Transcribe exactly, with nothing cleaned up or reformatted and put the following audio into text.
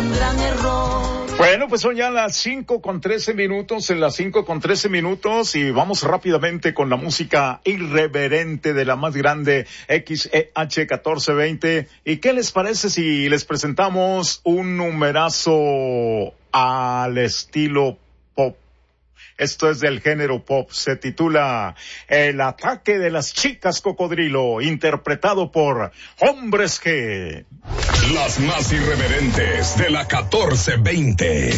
un gran error. Bueno, pues son ya las cinco con trece minutos, en las cinco con trece minutos, y vamos rápidamente con la música irreverente de la más grande X E H catorce veinte. ¿Y qué les parece si les presentamos un numerazo al estilo pop? Esto es del género pop, se titula El ataque de las chicas cocodrilo, interpretado por Hombres G. Las más irreverentes de la catorce veinte.